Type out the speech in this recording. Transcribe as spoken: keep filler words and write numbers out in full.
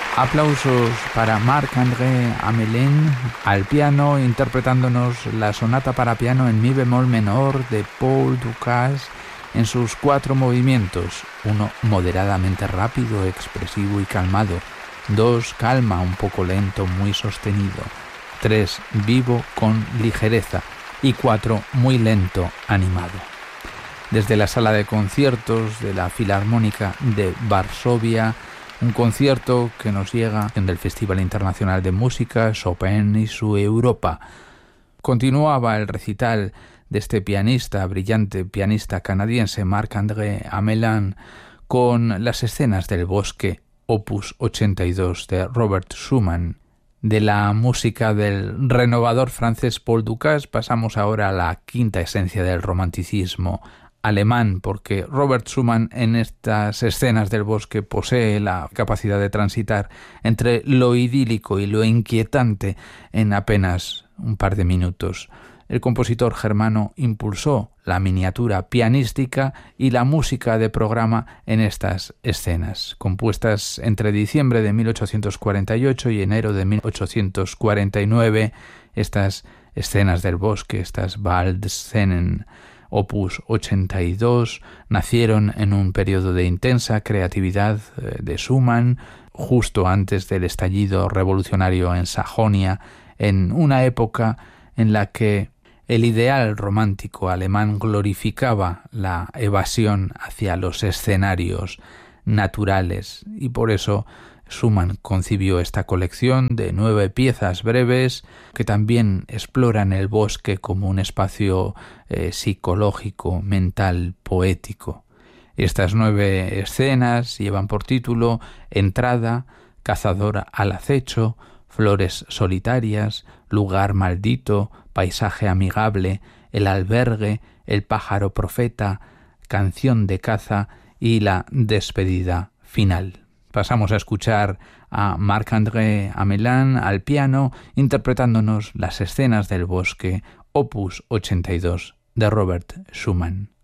Aplausos para Marc-André Hamelin al piano, interpretándonos la sonata para piano en mi bemol menor de Paul Dukas en sus cuatro movimientos: uno moderadamente rápido, expresivo y calmado; dos calma, un poco lento, muy sostenido; tres vivo con ligereza; y cuatro muy lento, animado. Desde la sala de conciertos de la Filarmónica de Varsovia, un concierto que nos llega del Festival Internacional de Música Chopin y su Europa. Continuaba el recital de este pianista, brillante pianista canadiense, Marc-André Hamelin, con las escenas del bosque, opus ochenta y dos de Robert Schumann. De la música del renovador francés Paul Dukas pasamos ahora a la quinta esencia del romanticismo alemán, porque Robert Schumann en estas escenas del bosque posee la capacidad de transitar entre lo idílico y lo inquietante en apenas un par de minutos. El compositor germano impulsó la miniatura pianística y la música de programa en estas escenas, compuestas entre diciembre de mil ochocientos cuarenta y ocho y enero de mil ochocientos cuarenta y nueve. Estas escenas del bosque, estas Waldszenen, opus ochenta y dos, nacieron en un periodo de intensa creatividad de Schumann, justo antes del estallido revolucionario en Sajonia, en una época en la que el ideal romántico alemán glorificaba la evasión hacia los escenarios naturales, y por eso Schumann concibió esta colección de nueve piezas breves que también exploran el bosque como un espacio eh, psicológico, mental, poético. Estas nueve escenas llevan por título Entrada, Cazador al acecho, Flores solitarias, Lugar maldito, Paisaje amigable, El albergue, El pájaro profeta, Canción de caza y La despedida final. Pasamos a escuchar a Marc-André Hamelin al piano interpretándonos las escenas del bosque, opus ochenta y dos de Robert Schumann.